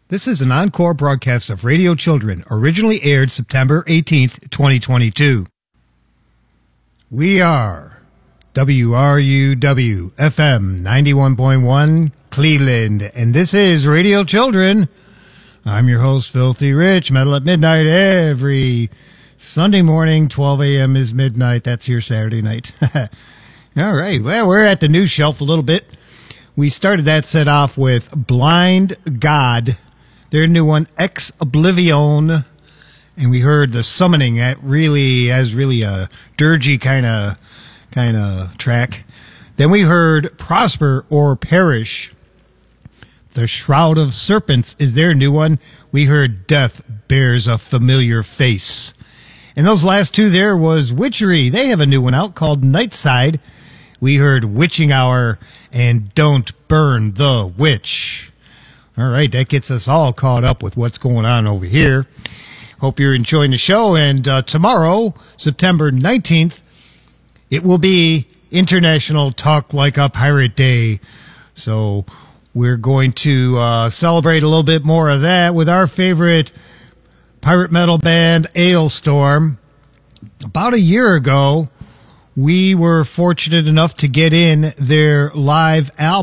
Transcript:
This is an encore broadcast of Radio Children, originally aired September 18th, 2022. We are WRUW FM 91.1 Cleveland, and this is Radio Children. I'm your host, Filthy Rich. Metal at midnight every Sunday morning. 12 a.m. is midnight. That's here Saturday night. All right. Well, we're at the news shelf a little bit. We started that set off with Blind God, their new one, Ex Oblivion, and we heard The Summoning. That really has a dirgy kind of track. Then we heard Prosper or Perish. The Shroud of Serpents is their new one. We heard Death Bears a Familiar Face. And those last two there was Witchery. They have a new one out called Nightside. We heard Witching Hour and Don't Burn the Witch. All right, that gets us all caught up with what's going on over here. Hope you're enjoying the show. And tomorrow, September 19th, it will be International Talk Like a Pirate Day. So we're going to celebrate a little bit more of that with our favorite pirate metal band, Alestorm. About a year ago, we were fortunate enough to get in their live album.